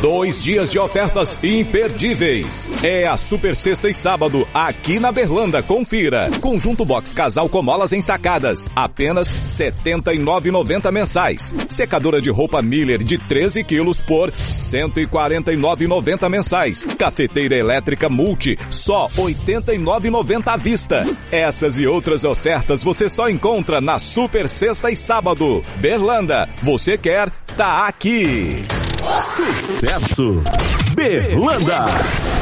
2 dias de ofertas imperdíveis. É a Super Sexta e Sábado aqui na Berlanda. Confira. Conjunto box casal com molas ensacadas, apenas R$ 79,90 mensais. Secadora de roupa Miller de 13 quilos por R$ 149,90 mensais. Cafeteira elétrica Multi, só R$ 89,90 à vista. Essas e outras ofertas você só encontra na Super Sexta e Sábado. Berlanda, você quer? Tá aqui. Sucesso Berlanda.